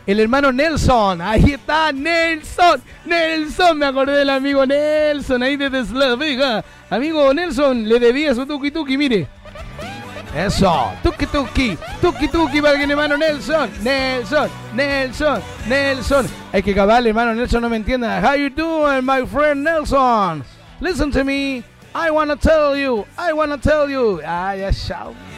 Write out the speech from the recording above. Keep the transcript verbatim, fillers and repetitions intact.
El hermano Nelson. Ahí está, Nelson. Nelson, me acordé del amigo Nelson. Ahí desde Slaviga. Amigo Nelson, le debía su tuki tuki, mire. Eso, tuki tuki, tuki tuki para que el hermano Nelson, Nelson, Nelson, Nelson. Hay que acabar, el hermano Nelson no me entienda. How you doing, my friend Nelson? Listen to me. I wanna tell you, I wanna tell you. Ah, ya, chao.